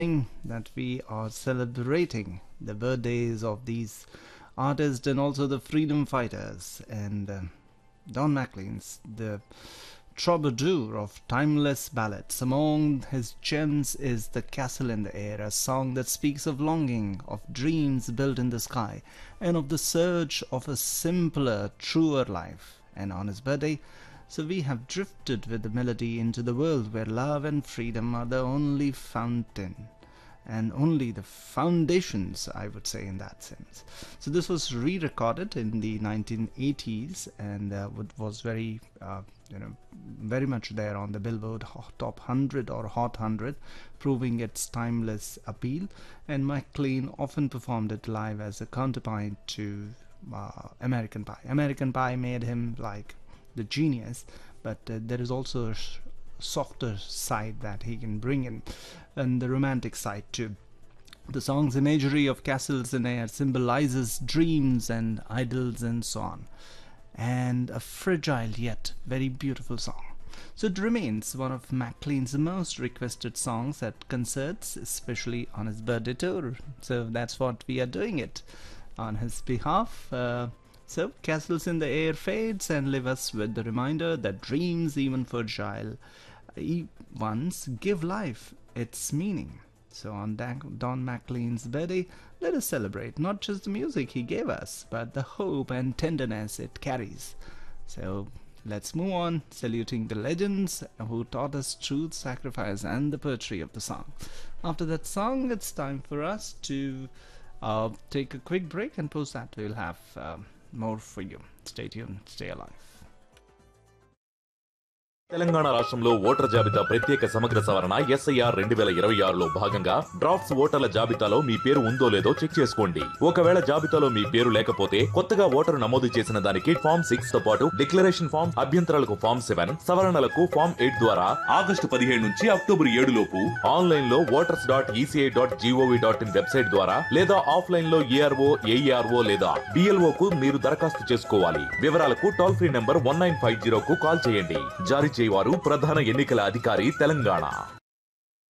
that we are celebrating the birthdays of these artists and also the freedom fighters. And Don McLean's the troubadour of timeless ballads. Among his gems is The Castle in the Air, a song that speaks of longing, of dreams built in the sky, and of the search of a simpler, truer life. And on his birthday, so we have drifted with the melody into the world where love and freedom are the only fountain and only the foundations, I would say, in that sense. So this was re-recorded in the 1980s and was very, very much there on the Billboard Top 100 or Hot 100, proving its timeless appeal. And McLean often performed it live as a counterpoint to American Pie. American Pie made him like the genius, but there is also a softer side that he can bring in, and the romantic side too. The song's imagery of castles in air symbolizes dreams and idols and so on, and a fragile yet very beautiful song. So it remains one of McLean's most requested songs at concerts, especially on his birthday tour. So that's what we are doing it on his behalf. So Castles in the Air fades and leave us with the reminder that dreams, even fragile ones, give life its meaning. So on Don McLean's birthday, let us celebrate not just the music he gave us, but the hope and tenderness it carries. So let's move on, saluting the legends who taught us truth, sacrifice, and the poetry of the song. After that song, it's time for us to take a quick break, and post that we'll have more for you. Stay tuned, stay alive. Telangana రాష్ట్రంలో voter జాబితా ప్రత్యేక సమగ్ర సవరణ SIR 2026లో భాగంగా drafts ఓటర్ల జాబితాలో మీ పేరు ఉందో లేదో చెక్ చేసుకోండి. ఒకవేళ జాబితాలో మీ పేరు లేకపోతే కొత్తగా ఓటరు నమోదు చేసిన దానికి ఫామ్ 6 తో పాటు డిక్లరేషన్ ఫామ్, అభ్యంతరాలకు ఫామ్ 7, సవరణలకు ఫామ్ 8 ద్వారా ఆగస్టు 17 నుంచి అక్టోబర్ 7 లోపు ఆన్లైన్ లో voters.eci.gov.in వెబ్సైట్ ద్వారా లేదా ఆఫ్లైన్ లో ARO, AERO లేదా BLO కు మీరు దరఖాస్తు చేసుకోవాలి. వివరాలకు టోల్ ఫ్రీ నంబర్ 1950 కు కాల్ చేయండి. జారీ చేయవారు ప్రధాన ఎన్నికల అధికారి తెలంగాణ.